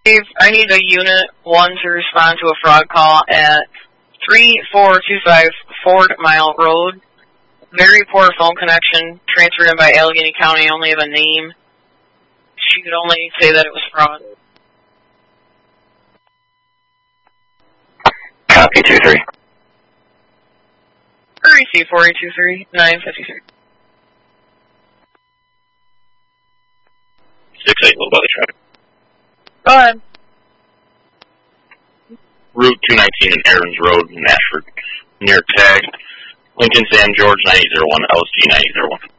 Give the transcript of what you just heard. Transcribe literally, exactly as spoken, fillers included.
Dave, I need a Unit one to respond to a fraud call at three four two five Ford Mile Road. Very poor phone connection, transferred in by Allegheny County, only have a name. She could only say that it was fraud. Copy, two three. Hurry, C four eight two three nine five three. six eight, little body traffic. Go ahead. Route two nineteen and Aaron's Road in Ashford, near tag Lincoln Sam George nine eight zero one, L S G nine eight zero one.